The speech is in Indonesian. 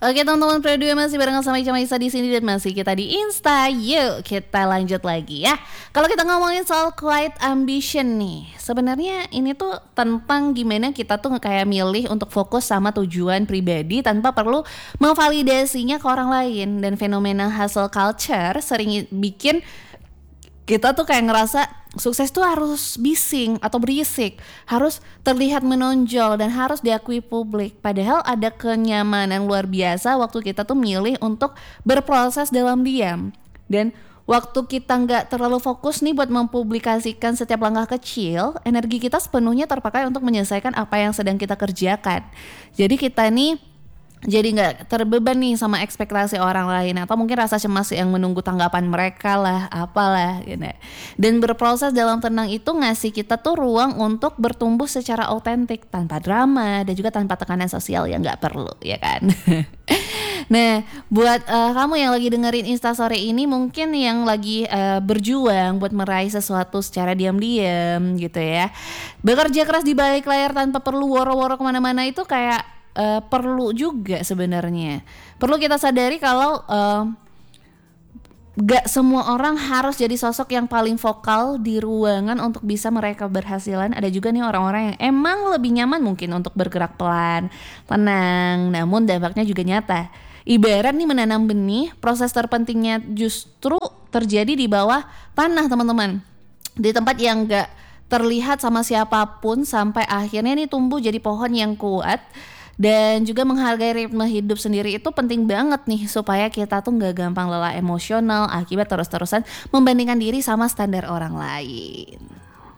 Oke teman-teman, Pro 2 masih bareng sama Ica Maisa di sini dan masih kita di Insta. Yuk kita lanjut lagi ya. Kalau kita ngomongin soal quiet ambition nih, sebenarnya ini tuh tentang gimana kita tuh kayak milih untuk fokus sama tujuan pribadi tanpa perlu memvalidasinya ke orang lain. Dan fenomena hustle culture sering bikin kita tuh kayak ngerasa sukses tuh harus bising atau berisik, harus terlihat menonjol dan harus diakui publik. Padahal ada kenyamanan luar biasa waktu kita tuh milih untuk berproses dalam diam. Dan waktu kita nggak terlalu fokus nih buat mempublikasikan setiap langkah kecil, energi kita sepenuhnya terpakai untuk menyelesaikan apa yang sedang kita kerjakan. Jadi kita nih jadi nggak terbeban nih sama ekspektasi orang lain atau mungkin rasa cemas yang menunggu tanggapan mereka lah, apalah gitu. Dan berproses dalam tenang itu ngasih kita tuh ruang untuk bertumbuh secara autentik tanpa drama dan juga tanpa tekanan sosial yang nggak perlu, ya kan? Nah, buat kamu yang lagi dengerin Instastory ini, mungkin yang lagi berjuang buat meraih sesuatu secara diam-diam gitu ya, bekerja keras di balik layar tanpa perlu woro-woro kemana-mana itu kayak perlu juga sebenarnya. Perlu kita sadari kalau gak semua orang harus jadi sosok yang paling vokal di ruangan untuk bisa meraih keberhasilan. Ada juga nih orang-orang yang emang lebih nyaman mungkin untuk bergerak pelan, tenang, namun dampaknya juga nyata. Ibarat nih menanam benih, proses terpentingnya justru terjadi di bawah tanah teman-teman, di tempat yang gak terlihat sama siapapun sampai akhirnya nih tumbuh jadi pohon yang kuat. Dan juga menghargai ritme hidup sendiri itu penting banget nih supaya kita tuh gak gampang lelah emosional akibat terus-terusan membandingkan diri sama standar orang lain.